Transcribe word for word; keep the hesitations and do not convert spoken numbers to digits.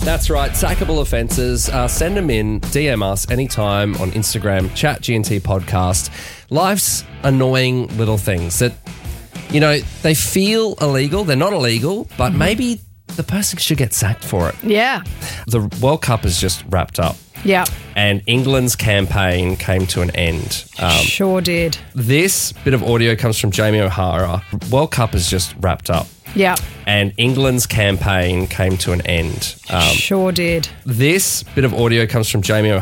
That's right. Sackable offences. Uh, send them in. D M us anytime on Instagram. Chat G N T Podcast. Life's annoying little things that, you know, they feel illegal. They're not illegal, but mm-hmm. maybe the person should get sacked for it. Yeah. The World Cup has just wrapped up. Yeah. And England's campaign came to an end. Um, sure did. This bit of audio comes from Jamie O'Hara. World Cup has just wrapped up. Yeah. And England's campaign came to an end. Um, sure did. This bit of audio comes from Jamie O'Hara.